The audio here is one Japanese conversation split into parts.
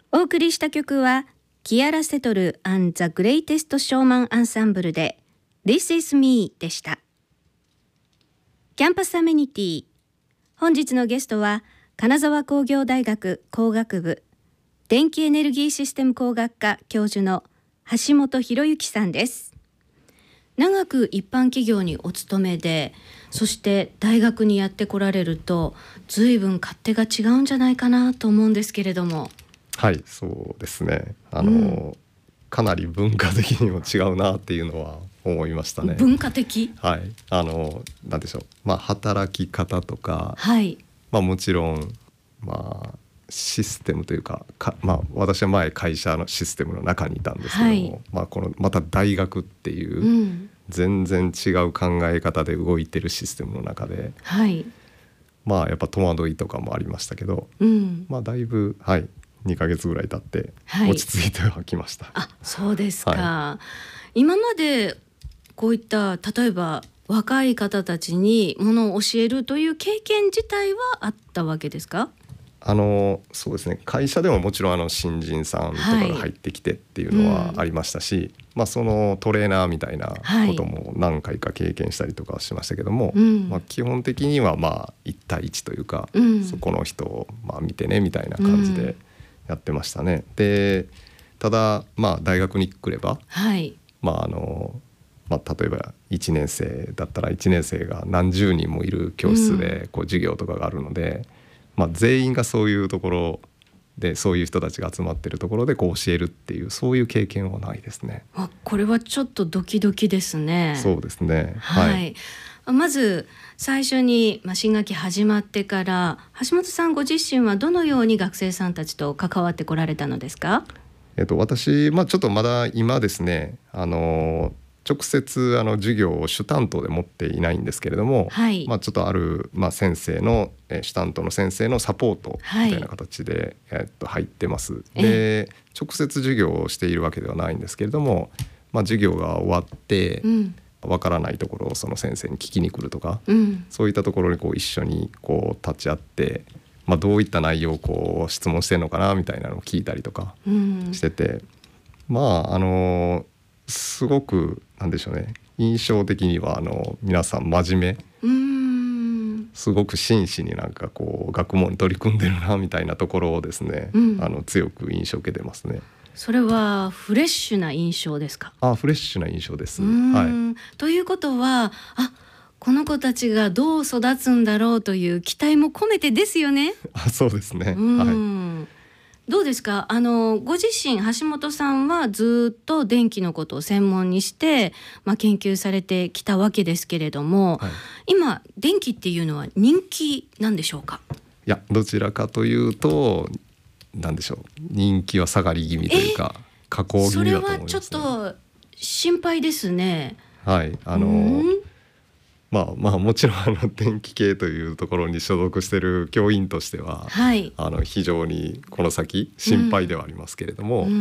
お送りした曲はキアラ・セトル and the Greatest Showman Ensemble で This is Me でした。キャンパスアメニティ、本日のゲストは金沢工業大学工学部電気エネルギーシステム工学科教授の橋本博之さんです。長く一般企業にお勤めで、そして大学にやってこられると随分勝手が違うんじゃないかなと思うんですけれども。 はい、そうですね。かなり文化的にも違うなっていうのは思いましたね。 文化的？ はい、なんでしょう、働き方とか、 はい、 もちろん、システムというか、私は前会社のシステムの中にいたんですけども、はい、このまた大学っていう、全然違う考え方で動いてるシステムの中で、 はい、 やっぱ戸惑いとかもありましたけど、だいぶ、はい、2ヶ月ぐらい経って落ち着いてはきました。 あ、そうですか。 はい、 今までこういった例えば若い方たちにものを教えるという経験自体はあったわけですか？ そうですね、会社でももちろん新人さんとかが入ってきてっていうのはありましたし、そのトレーナーみたいなことも何回か経験したりとかしましたけども、基本的には1対1というか、そこの人を見てねみたいな感じでやってましたね。でただ大学に来れば、はい、例えば1年生だったら1年生が何十人もいる教室で授業とかがあるので、全員がそういうところでそういう人たちが集まってるところで教えるっていう、そういう経験はないですね。 これはちょっとドキドキですね。 そうですね、 はい、まず最初に新学期始まってから橋本さんご自身はどのように学生さんたちと関わってこられたのですか？ 私、ちょっとまだ今ですね、直接授業を主担当で持っていないんですけれども、はい、ちょっとある、先生の主担当の先生のサポートみたいな形で、入ってます。で直接授業をしているわけではないんですけれども、授業が終わって、わからないところをその先生に聞きに来るとか、そういったところに一緒に立ち会って、どういった内容を質問してるのかなみたいなのを聞いたりとかしてて、すごくなんでしょうね、印象的には皆さん真面目、すごく真摯に学問に取り組んでるなみたいなところをですね、強く印象を受けてますね。 それはフレッシュな印象ですか？ フレッシュな印象です。はい、 ということはこの子たちがどう育つんだろうという期待も込めてですよね。 そうですね。はい、 どうですか？ご自身橋本さんはずっと電気のことを専門にして、研究されてきたわけですけれども、はい、今電気っていうのは人気なんでしょうか？ いや、どちらかというとなんでしょう、人気は下がり気味というか下降気味だと思いますね。 それはちょっと心配ですね。 はい、もちろん電気系というところに所属している教員としては、はい、非常にこの先心配ではありますけれども、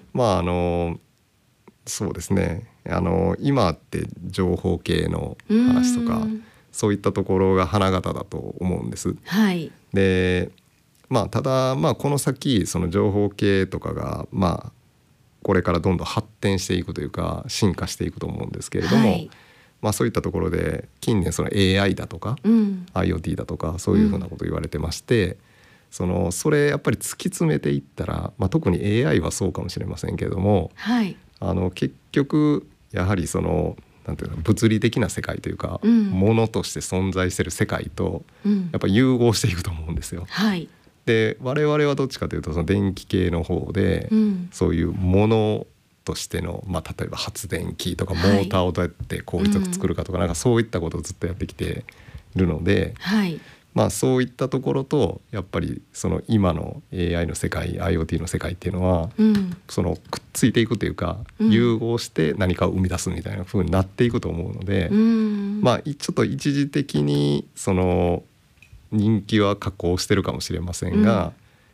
そうですね、今って情報系の話とかそういったところが花形だと思うんです。はい、でただこの先その情報系とかがこれからどんどん発展していくというか進化していくと思うんですけれども、はい、そういったところで近年その AI だとか、IoT だとかそういうふうなこと言われてまして、それやっぱり突き詰めていったら、特に AI はそうかもしれませんけれども、はい、結局やはりなんていうの、物理的な世界というか、ものとして存在している世界とやっぱ融合していくと思うんですよ。はい、で我々はどっちかというとその電気系の方で、そういうものとしての、例えば発電機とかモーターをどうやって効率よく作るかとか、なんかそういったことをずっとやってきているので、はい、そういったところとやっぱりその今の AI の世界 IoT の世界っていうのは、そのくっついていくというか、融合して何かを生み出すみたいな風になっていくと思うので、ちょっと一時的にその人気は下降してるかもしれませんが、